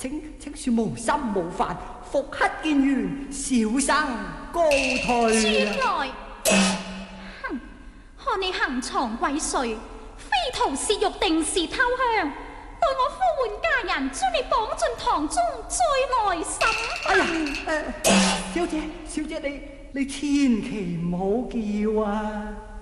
請恕無心無犯，復刻見緣，小生告退。 轉來，哼！看你行藏鬼祟，非圖竊玉定是偷香，待我呼喚家人，將你綁進堂中，再來審判。 哎呀，小姐，你千祈唔好叫啊！